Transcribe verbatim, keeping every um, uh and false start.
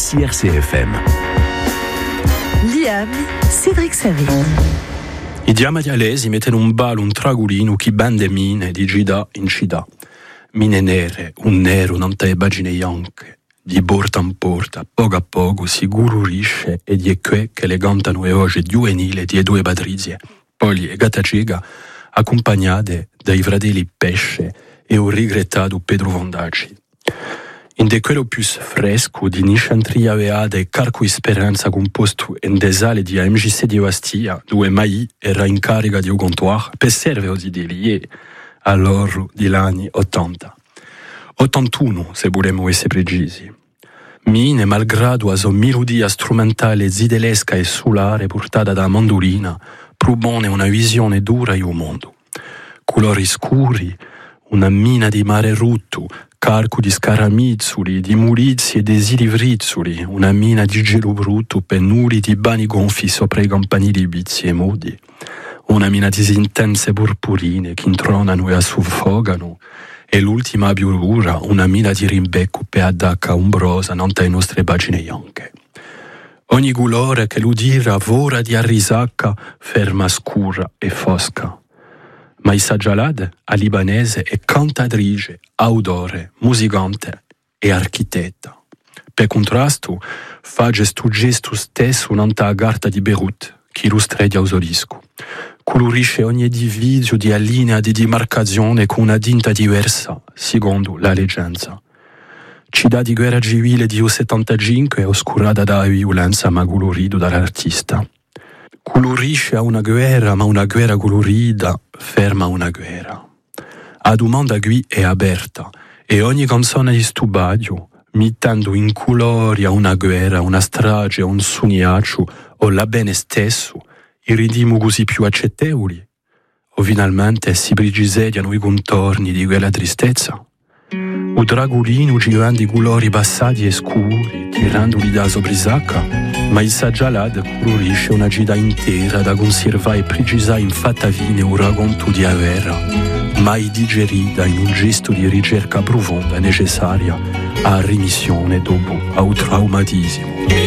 C R C F M. L'I A M, Cédric Savy. I diamadialesi mettono un balo, un tragulino che bande mine di gida in città. Mine nere, un nero non te bagine bianche. Di porta in porta, poco a poco si gururisce e di que che le cantano e oggi due nile di due patrizie. Poi e gataciga accompagnate dai fratelli Pesce e un regrettato Pedro Vondacci. In de quello più fresco di Nisciantria Veada e Carco Speranza composto in desale di A M J C di Bastia, dove Mai era in carica di un comptoir per serve di delie all'oro di anni ottanta. ottantuno, se vogliamo essere precisi. Mine, malgrado a sua melodia strumentale zidelesca e solare portata da mandolina, propone una visione dura di un mondo. Colori scuri, una mina di mare rutto, carco di scaramizzoli, di mulizi e desiri vrizzoli, una mina di gelo brutto, pennuli di bani gonfi sopra i campanili bizzi e modi, una mina di intense purpurine che intronano e assofogano, e l'ultima biolura, una mina di rimbecco per addacca ombrosa non tra le nostre pagine bianche. Ogni colore che l'udira vora di arrisacca, ferma scura e fosca. Ma i saggialad a libanese è cantatrice, audore, musicante e architetta. Per contrasto, fa gesto gesto stesso un'anta carta di Beirut, che illustra di Ausolisco. Colorisce ogni divisio di linea di demarcazione con una tinta diversa, secondo la leggenza. Città di guerra civile di settantacinque è oscurata da violenza ma colorito dall'artista. Colorisce a una guerra, ma una guerra colorita ferma una guerra. La domanda qui è aperta e ogni canzone di stubadio, mettendo in colori a una guerra, una strage, un sognaggio o la bene stesso, i ritmi così più accettevoli, o finalmente si precisediano i contorni di quella tristezza. O dragolino girando i colori passati e scuri, tirandoli da soprisacca, ma il saggialad colorisce una città intera da conservare e precisare in fatta fine un racconto di avera, mai digerita in un gesto di ricerca profonda necessaria a rimissione dopo un traumatismo.